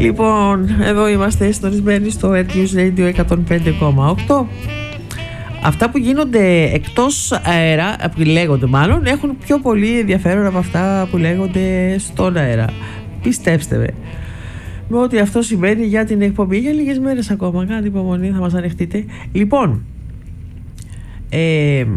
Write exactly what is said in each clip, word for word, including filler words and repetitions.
Λοιπόν, εδώ είμαστε συντονισμένοι στο News Radio εκατόν πέντε κόμμα οκτώ. Αυτά που γίνονται εκτός αέρα, που λέγονται μάλλον, έχουν πιο πολύ ενδιαφέρον από αυτά που λέγονται στον αέρα. Πιστέψτε με. Με ό,τι αυτό σημαίνει για την εκπομπή για λίγες μέρες ακόμα. Κάντε υπομονή, θα μας ανεχτείτε. Λοιπόν, ε,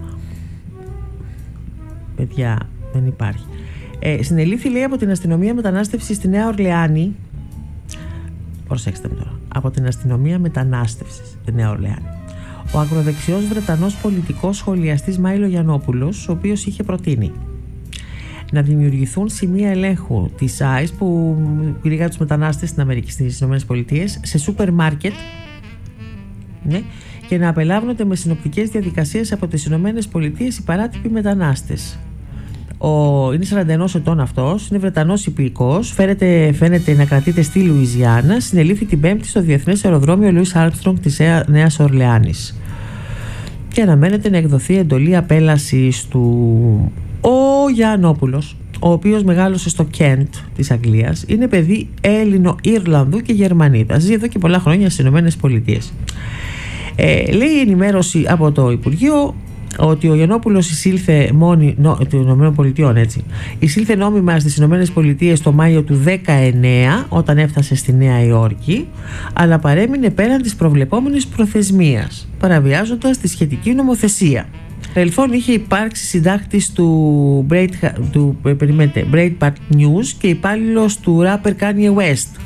παιδιά, δεν υπάρχει. Ε, συνελήφθη, λέει, από την αστυνομία μετανάστευση στη Νέα Ορλεάνη. Προσέξτε με τώρα. Από την αστυνομία μετανάστευση στη Νέα Ορλεάνη. Ο ακροδεξιός Βρετανός πολιτικός σχολιαστής Μάιλο Γιαννόπουλος, ο οποίος είχε προτείνει να δημιουργηθούν σημεία ελέγχου της άις που κυνηγά τους μετανάστες στην Αμερική, στις ΗΠΑ, σε σούπερ μάρκετ, ναι, και να απελάβνονται με συνοπτικές διαδικασίες από τις ΗΠΑ οι παράτυποι μετανάστες. Ο, είναι σαράντα ένα ετών αυτός, είναι Βρετανός υπηκός, φαίνεται, φαίνεται να κρατείται στη Λουιζιάννα. Συνελήφθη την Πέμπτη στο διεθνές αεροδρόμιο Λουίς Άρμστρονγκ της Νέας Ορλεάνης και αναμένεται να εκδοθεί εντολή απέλασης του. Ο Γιαννόπουλος, ο οποίος μεγάλωσε στο Κέντ της Αγγλίας, είναι παιδί Έλληνο-Ιρλανδού και Γερμανίδα. Ζει εδώ και πολλά χρόνια στις Ηνωμένες Πολιτείες. Ε, λέει η ενημέρωση από το Υπουργείο ότι ο Γιαννόπουλος εισήλθε μόνη, νο, των ΗΠΑ, έτσι, εισήλθε νόμιμα στις Ηνωμένες Πολιτείες το Μάιο του δεκαεννέα όταν έφτασε στη Νέα Υόρκη, αλλά παρέμεινε πέραν της προβλεπόμενης προθεσμίας, παραβιάζοντας τη σχετική νομοθεσία. Παρελθόν είχε υπάρξει συντάκτης του, Breitbart, του Breitbart News και υπάλληλος του rapper Kanye West.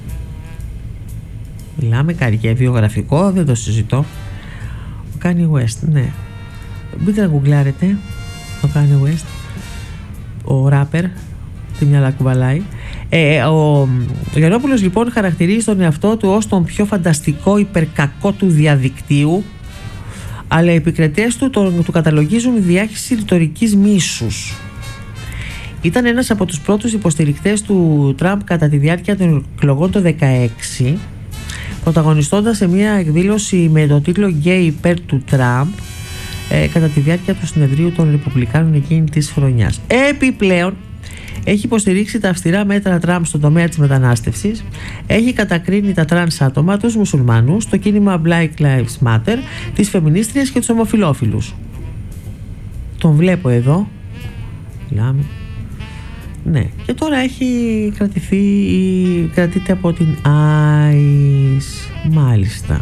Μιλάμε καριέ βιογραφικό, δεν το συζητώ. Ο Kanye West, ναι. Μπείτε να γκουγκλάρετε το Kanye West, ο ράπερ, τη μυαλά κουβαλάει. Ε, ο, ο Γιαννόπουλος λοιπόν χαρακτηρίζει τον εαυτό του ως τον πιο φανταστικό υπερκακό του διαδικτύου, αλλά οι επικριτές του τον, του καταλογίζουν διάχυση ρητορικής μίσους. Ήταν ένας από τους πρώτους υποστηρικτές του Τραμπ κατά τη διάρκεια των εκλογών το δεκαέξι, πρωταγωνιστώντας σε μια εκδήλωση με το τίτλο «Γκέι υπέρ του Τραμπ», Ε, κατά τη διάρκεια του συνεδρίου των Ρεπουμπλικάνων εκείνη της χρονιάς. Επιπλέον, έχει υποστηρίξει τα αυστηρά μέτρα Τραμπ στον τομέα της μετανάστευσης, έχει κατακρίνει τα τρανς άτομα, τους μουσουλμάνους, το κίνημα Black Lives Matter, τις φεμινίστριες και τους ομοφυλόφιλους. Τον βλέπω εδώ. Μιλάμε. Ναι. Και τώρα έχει κρατηθεί, κρατείται από την άις. Μάλιστα.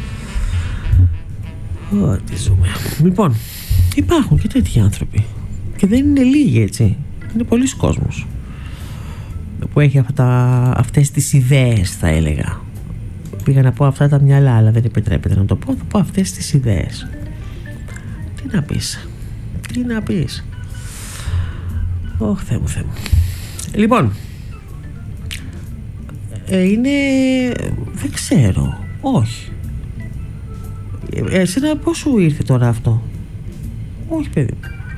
Oh, τι ζούμε. Λοιπόν, υπάρχουν και τέτοιοι άνθρωποι και δεν είναι λίγοι, έτσι. Είναι πολλοί κόσμος που έχει αυτά, αυτές τις ιδέες, θα έλεγα. Πήγα να πω αυτά τα μυαλά, αλλά δεν επιτρέπεται να το πω. Θα πω αυτές τις ιδέες. Τι να πεις, τι να πεις. Ωχ, Θεέ μου, Θεέ μου. Λοιπόν, ε, είναι, δεν ξέρω, όχι. Εσένα πώς σου ήρθε τώρα αυτό? Όχι, παιδί.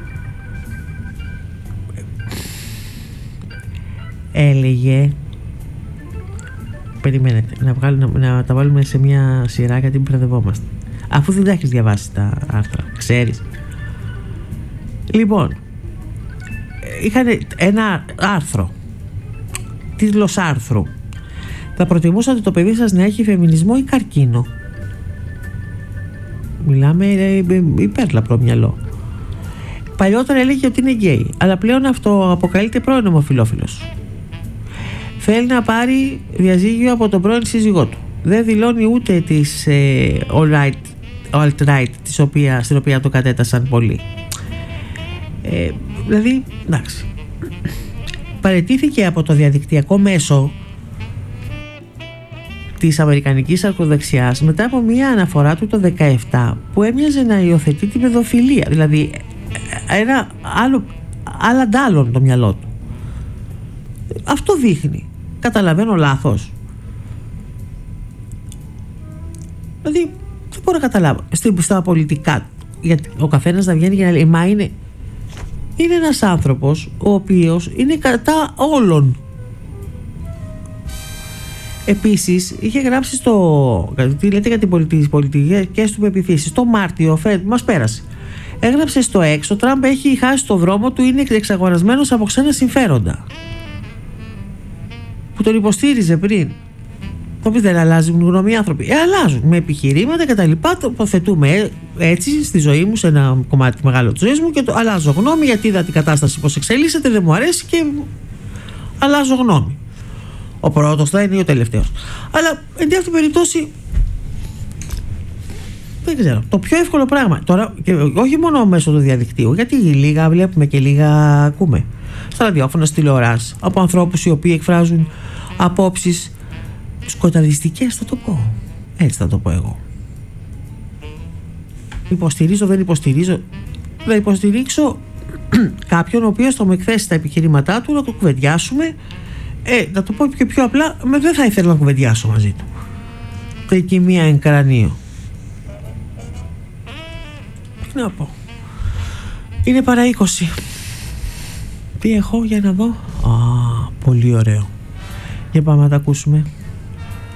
Έλεγε, περιμένετε να, βγάλω, να, να τα βάλουμε σε μια σειρά, γιατί μπερδευόμαστε, αφού δεν τα έχεις διαβάσει τα άρθρα, ξέρεις. Λοιπόν, είχαν ένα άρθρο, τίτλος άρθρου: θα προτιμούσατε το παιδί σας να έχει φεμινισμό ή καρκίνο? Μιλάμε υπέρλαπρο μυαλό. Παλιότερα έλεγε ότι είναι γκέι, αλλά πλέον αυτό αποκαλείται πρώην ομοφυλόφιλος. Θέλει να πάρει διαζύγιο από τον πρώην σύζυγό του. Δεν δηλώνει ούτε της ε, alt-right, alt-right της οποία, στην οποία το κατέτασαν πολλοί. Ε, δηλαδή, εντάξει. Παραιτήθηκε από το διαδικτυακό μέσο της αμερικανικής ακροδεξιάς μετά από μια αναφορά του το δεκαεπτά που έμοιαζε να υιοθετεί τη παιδοφιλία, δηλαδή ένα άλλο άλλαντάλλον το μυαλό του. Αυτό δείχνει. Καταλαβαίνω λάθος? Δηλαδή δεν μπορώ να καταλάβω στα πολιτικά, γιατί ο καθένας να βγαίνει για να λέει μα είναι είναι ένας άνθρωπος ο οποίος είναι κατά όλων. Επίσης, είχε γράψει στο. Τι λέτε για τις πολιτικές του πεποιθήσεις? Το Μάρτιο, φέτος, μας πέρασε. Έγραψε στο X: ο Τραμπ έχει χάσει το δρόμο του, είναι εξαγορασμένος από ξένα συμφέροντα. Που τον υποστήριζε πριν. Το οποίο δεν αλλάζουν γνώμη οι άνθρωποι. Ε, αλλάζουν με επιχειρήματα και τα λοιπά. Τοποθετούμε έτσι στη ζωή μου, σε ένα κομμάτι μεγάλο τη ζωή μου, και το αλλάζω γνώμη γιατί είδα την κατάσταση πώς εξελίσσεται, δεν μου αρέσει και αλλάζω γνώμη. Ο πρώτος θα είναι ή ο τελευταίος. Αλλά εν αυτή περιπτώσει, δεν ξέρω. Το πιο εύκολο πράγμα τώρα, και όχι μόνο μέσω του διαδικτύου, γιατί λίγα βλέπουμε και λίγα ακούμε στα ραδιόφωνα, στη τηλεόραση, από ανθρώπους οι οποίοι εκφράζουν απόψεις σκοταδιστικές, θα το πω. Έτσι θα το πω εγώ. Υποστηρίζω, δεν υποστηρίζω. Θα υποστηρίξω κάποιον ο οποίος θα μου εκθέσει τα επιχειρήματά του, να το κουβεντιάσουμε. Ε, να το πω και πιο απλά, με δεν θα ήθελα να κουβεντιάσω μαζί του. Εκεί μία εν κρανίο. Τι να πω. Είναι παρά είκοσι. Τι έχω για να δω. Α, πολύ ωραίο. Για πάμε να τα ακούσουμε.